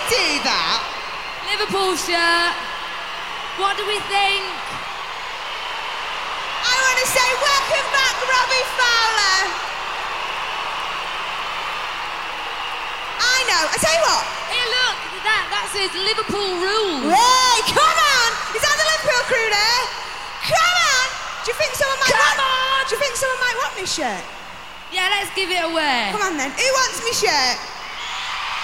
do that? Liverpool shirt. What do we think? I want to say welcome back, Robbie Fowler. I know. I tell you what. Here, look. That says Liverpool rules. Hey, come on! Is that the Liverpool crew there? Come on! Do you think someone might want... Do you think someone might want my shirt? Yeah, let's give it away. Come on then. Who wants my shirt?